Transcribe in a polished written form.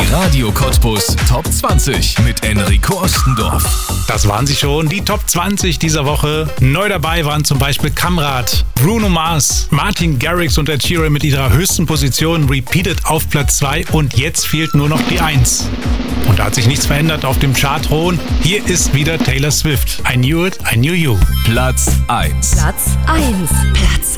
Radio Cottbus Top 20 mit Enrico Ostendorf. Das waren sie schon, die Top 20 dieser Woche. Neu dabei waren zum Beispiel Kamrat, Bruno Mars, Martin Garrix und Ed Sheeran mit ihrer höchsten Position Repeated auf Platz 2 und jetzt fehlt nur noch die 1. Und da hat sich nichts verändert auf dem Chart-Thron. Hier ist wieder Taylor Swift. I Knew It, I Knew You. Platz 1. Platz 1. Platz